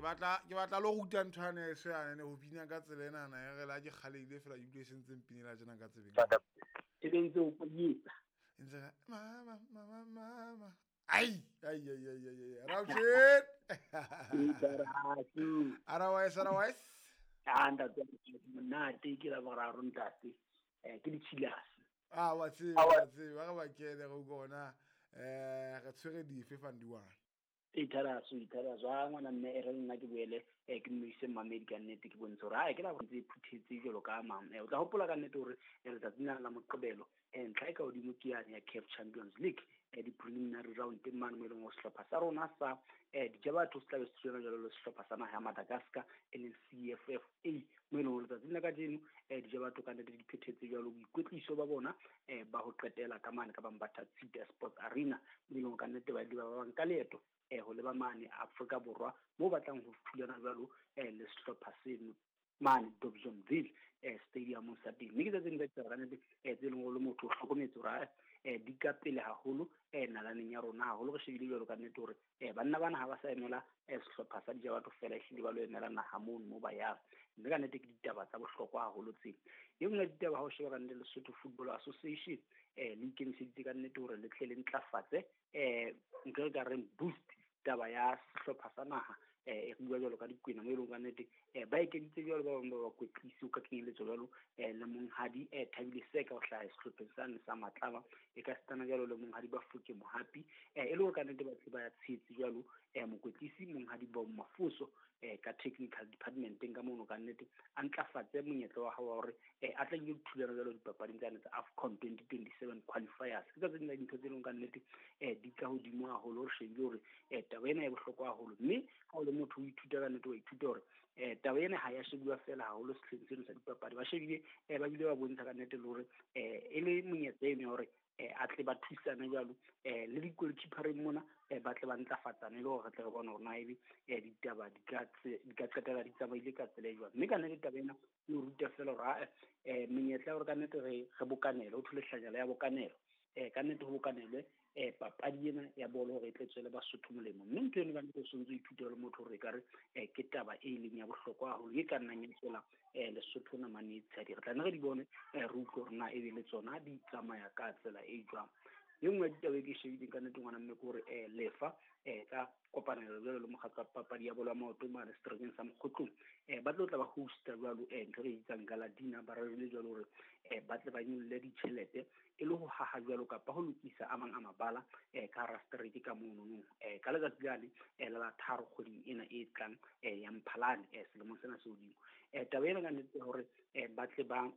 batla lo ruta nthwane se ane ho bina ka tselena na ya gela ke khalile fela di sentseng pinela jana ka tsebeng e bentse o podietsa ntse mama ai Raushit otherwise anda monate ke la boraro ntate ke ditshilase wa tseba ga ba kene go bona ga tshwere dife fandiwana Itaraso ha ngwana mme e re nna ke boele ke mmoise mamedi ka nnete ke bontshe gore ke la bontse phuthetse jalo ka mang o tla gopola ka nnete gore re tsa tsena la moqebelo ntlha e ka godimo ke yane ya CAF Champions League di-preliminary round mane mo e leng go sehlopha sa rona sa dijabatho se tlabe se tsena jalo le sehlopha sa naga ya Madagascar e leng CFFA mo e leng gore letsatsing la ka jeno dijabatho ka nnete di phethetse jalo boikwetliso ba bona ba go qetela ka mane ka bang ba Tatsita Sports Arena mo e leng ka nnete ba di ba bang ka leeto go leba mane Afrika Borwa mo batlang go thulana jalo le sehlopha seno mane Dobsonville stadium sa teng mme ke tsa tseng ka tsaranete tse leng go le motho o hlokometse gore di ka pele haholo nalaneng ya rona haholo go shebile jalo ka nnete gore banna bana ha ba sa emela sehlopha sa dijabatho fela ehlile ba lo emela naga mo ba yang mme ka nnete ke ditaba tsa bohlokwa haholo tseng e nngwe ya ditaba ha o sheba ka nnete Lesotho Football Association le ikemiseditse ka nnete gore le tle le ntlafatse nke ka reng boost taba ya sehlopha sa naga e bua jalo ka dikwena mo e leng ka nnete ba ekeditse jalo ba bangwe ba bakwetlisi o ka kenyeletso jalo le monghadi Thabile Seka o hlaha sehlopheng sane sa Matlaba e ka setana jalo le monghadi Bafuke Mohapi e le gore ka nnete ba ba tshetse jalo mokwetlisi monghadi Bong Mafuso ka technical department ka mono ka nnete a ntlafatse monyetla wa gago gore a tla go thulana jalo dipapading tsane tsa AFCON 2027 qualifiers ke tsa tsena dintho tse leng ka nnete di ka hodimo haholo re shebile gore taba ena e bohlokwa haholo mme ga o le motho o ithuta ka nnete wa ithuta gore taba ena ha ya shebuwa fela haholo sehleng seno sa dipapadi ba shebile ba bile ba bontsha ka nnete le gore e le monyetla eno ya gore a tle ba thusana jalo le di-goalkeepereng mona ba tle ba ntlafatsane le gore re tle re bona gore na ebe ditaba di ka qetela di tsamaile ka tsela e jwang mme ka nnete taba ena e o ruta fela gore menyetla ya gore ka nnete re bokanele ho thole hlanyala ya bokanelo ka nnete ho bokanelwe papadi ena ya bolo gore e tle tswele Basotho molemo mme ntho eno ka nnete o sontse o ithuta le motho gore e kare ke taba e leng ya bohlokwa haholo e ka nnang ya tswela Lesotho namane tshedi re tla nne re di bone re utlwe gore na ebe le tsona di tsamaya ka tsela e jwang e nngwe ya ditaba e ke shebileng ka nnete ngwana mme ke gore lefa ka kopanelo jalo le mokgatlo wa papadi ya bolo ya maoto mane seterekeng sa Mokgotlong ba tlo tla ba hosta jalo ntho re itsang galadina ba re jalo gore ba tle ba nyolle ditšhelete e le go haha jalo kapa go lokisa a mang a mabala ka hara strike ka mono ka letsatsi gale le la tharo kgweding ena e tlang ya Mphalane selemong sena se hodimo taba ena ka nnete gore ba tle ba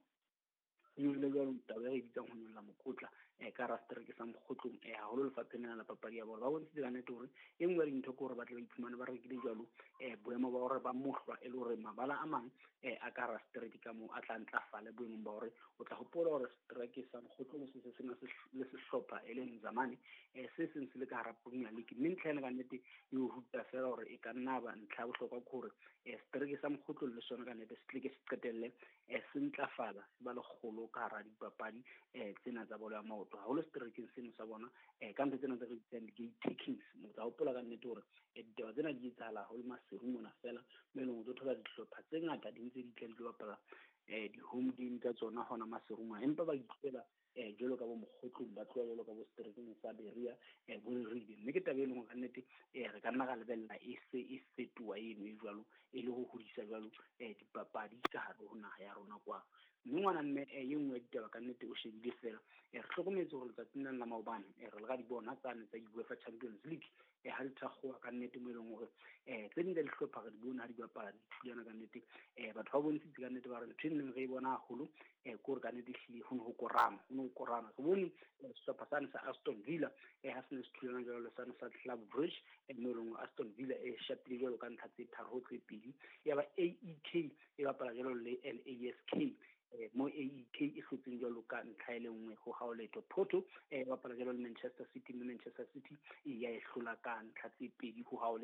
nyolle jalo taba e bitsang ho nyolla mokotla ka hara strike sa Mokgotlong haholo lefapheng la papadi ya bolo ba bontshitse ka nnete gore e nngwe ya dintho ke gore ba tle ba iphumane ba rekile jalo boemo ba gore ba mohlwa e le gore mabala a mang a ka hara strike ka moo a tla ntlafale boemong ba gore o tla gopola gore strike sa Mokgotlong se sena le sehlopha e leng Zamane se seng se le ka hara Premier League mme ntlha ena ka nnete e o ruta fela gore e ka nna ba ntlha bohlokwa ke gore strike sa Mokgotlong le sona ka nnete se tle ke se qetelle se ntlafala se ba le kgolo ka hara dipapadi tsena tsa bolo ya maoto haholo seterekeng seno sa bona ka ntho tsena tse re bitsang di-gate takings o tla gopola ka nnete gore ditaba tsena di etsahala haholo maseru mona fela mo e leng go thola dihlopha tse ngata di ntse di tla di tlo bapala di-home game tsa tsona gona maserung empa ba itlhela jalo ka bo Mokgotlong ba tloa jalo ka bo seterekeng sa Beria bo Ribe mme ke taba e leng go ka nnete re ka nna ga lebelela e fetoa eno e jalo e le go godisa jalo dipapadi ka gare go naga ya rona kwa mme ngwana mme e nngwe ya ditaba ka nnete o shebile fela re tlhokometse gore letsatsing la maobane re le ga di bona tsane tsa UEFA Champions League ha di thakgoa ka nnete mo e leng gore tse ding tsa dihlopha re di bone ha di bapala di thulana ka nnete batho ba bontshitse ka nnete ba re ntho e neng re e bona haholo ke gore ka nnete ehlile go ne go korana re bone sehlopha sane sa Aston Villa ha se ne se thulana jalo le sane sa Club Brugge mo e leng Aston Villa shapile jalo ka ntlha tse tharo tse pedi ya ba AEK e bapala jalo le LASK mo AEK e hlotseng jalo ka ntlha e le nngwe go gaoletho Porto bapala jalo le Manchester City e ya e hlola ka ntlha tse pedi go